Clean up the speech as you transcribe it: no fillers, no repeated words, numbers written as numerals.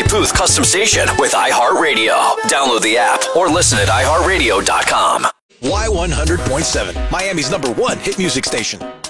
Charlie Puth custom station with iHeartRadio. Download the app or listen at iHeartRadio.com. Y100.7, Miami's #1 hit music station.